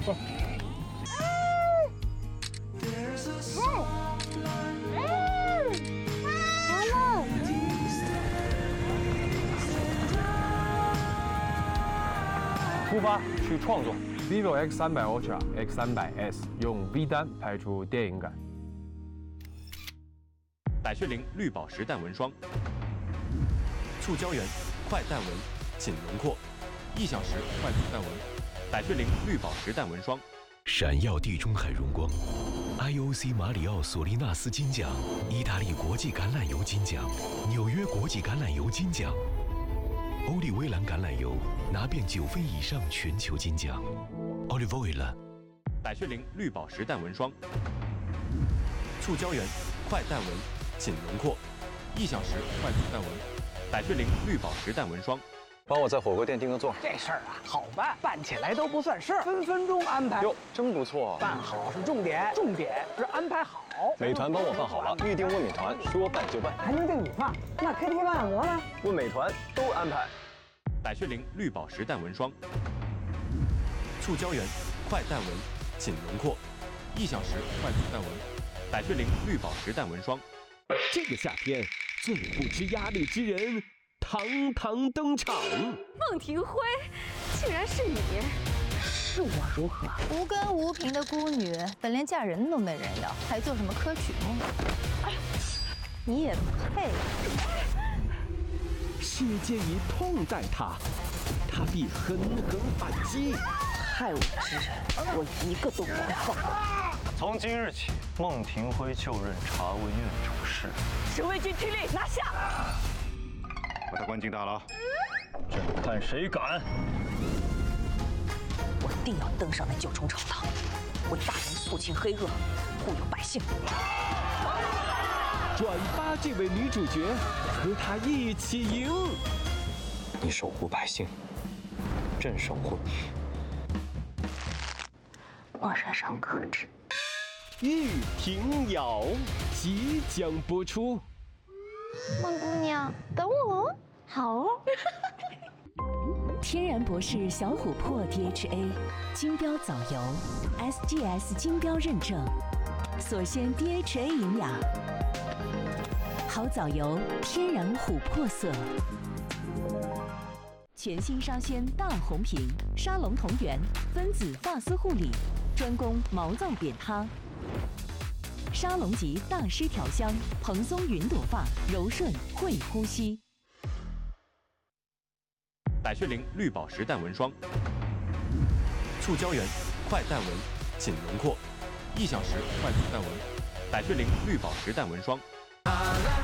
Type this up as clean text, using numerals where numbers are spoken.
出发去创作。vivo X300 Ultra、X300S 用 V 单拍出电影感。 百雀羚绿宝石淡纹霜，促胶原，快淡纹，紧轮廓，1小时快速淡纹。百雀羚绿宝石淡纹霜， 闪耀地中海荣光 ，IOC 马里奥索利纳斯金奖，意大利国际橄榄油金奖，纽约国际橄榄油金奖，欧丽薇兰橄榄油拿遍9分以上全球金奖。Olive Oil。 百雀羚绿宝石淡纹霜，促胶原，快淡纹，紧轮廓，1小时快速淡纹。百雀羚绿宝石淡纹霜。 帮我在火锅店订个座。 这事儿啊，好办，办起来都不算事儿，分分钟安排。 哟，真不错。 办好是重点，重点是安排好。 美团帮我办好了，预定问美团，说办就办。 还能订你放？那 KTV 按摩呢？ 问美团都安排。 百雀羚绿宝石淡纹霜，促胶原，快淡纹，紧轮廓，1小时快速淡纹。百雀羚绿宝石淡纹霜。 这个夏天，最不知压力之人堂堂登场。 孟庭辉，竟然是你！ 是我如何？无根无凭的孤女，本连嫁人都没人要，还做什么科曲梦？哎，你也配？ 世界以痛待他，他必狠狠反击。 害我之人，我一个都不会放过。 从今日起，孟庭辉就任查问院主事。 侍卫军听令，拿下！ 把他关进大牢，朕看谁敢！ 我定要登上那九重朝堂，为大人肃清黑恶，护佑百姓。 转发这位女主角，和她一起赢。 你守护百姓，朕守护你。 我身上可知。 玉婷瑶即将播出。 孟姑娘，等我哦。好哦。 天然博士小琥珀 DHA 金标藻油 ，SGS 金标认证，所鲜 DHA 营养，好藻油，天然琥珀色。全新沙宣大红瓶，沙龙同源分子发丝护理，专攻毛躁扁塌。沙龙级大师调香，蓬松云朵发，柔顺会呼吸。 百雀羚绿宝石淡纹霜，促胶原，快淡纹，紧轮廓，1小时快速淡纹。百雀羚绿宝石淡纹霜。